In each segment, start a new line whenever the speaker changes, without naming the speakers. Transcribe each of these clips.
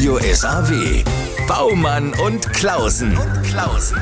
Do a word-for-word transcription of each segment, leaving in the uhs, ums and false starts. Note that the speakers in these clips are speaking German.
Radio S A W. Baumann und Klausen. Und Klausen.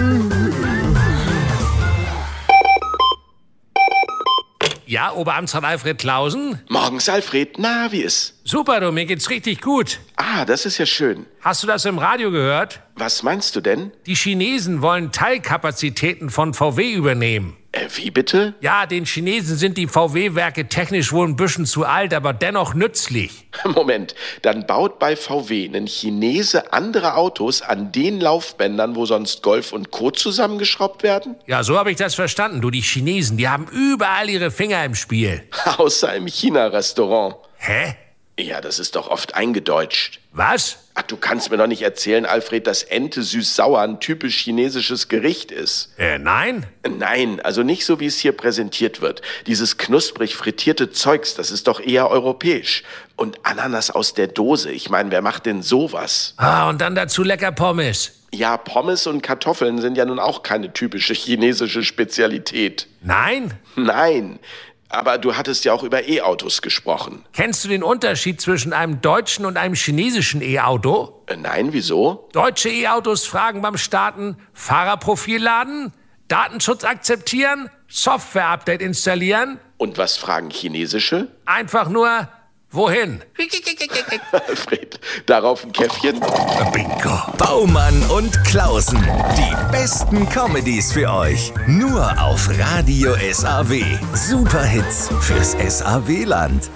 Ja, Oberamtsrat Alfred Klausen?
Morgens, Alfred. Na, wie ist?
Super, du, mir geht's richtig gut.
Ah, das ist ja schön.
Hast du das im Radio gehört?
Was meinst du denn?
Die Chinesen wollen Teilkapazitäten von V W übernehmen.
Äh, wie bitte?
Ja, den Chinesen sind die V W-Werke technisch wohl ein bisschen zu alt, aber dennoch nützlich.
Moment, dann baut bei V W ein Chinese andere Autos an den Laufbändern, wo sonst Golf und Co. zusammengeschraubt werden?
Ja, so habe ich das verstanden. Du, die Chinesen, die haben überall ihre Finger im Spiel.
Außer im China-Restaurant.
Hä?
Ja, das ist doch oft eingedeutscht.
Was?
Ach, du kannst mir doch nicht erzählen, Alfred, dass Ente süß-sauer ein typisch chinesisches Gericht ist.
Äh, nein?
Nein, also nicht so, wie es hier präsentiert wird. Dieses knusprig frittierte Zeugs, das ist doch eher europäisch. Und Ananas aus der Dose, ich meine, wer macht denn sowas?
Ah, und dann dazu lecker Pommes.
Ja, Pommes und Kartoffeln sind ja nun auch keine typische chinesische Spezialität.
Nein?
Nein. Aber du hattest ja auch über E-Autos gesprochen.
Kennst du den Unterschied zwischen einem deutschen und einem chinesischen E-Auto?
Äh, nein, wieso?
Deutsche E-Autos fragen beim Starten: Fahrerprofil laden, Datenschutz akzeptieren, Software-Update installieren.
Und was fragen chinesische?
Einfach nur: wohin?
Alfred, darauf ein Käffchen?
Bingo.
Baumann und Klausen. Die besten Comedies für euch. Nur auf Radio S A W. Superhits fürs S A W-Land.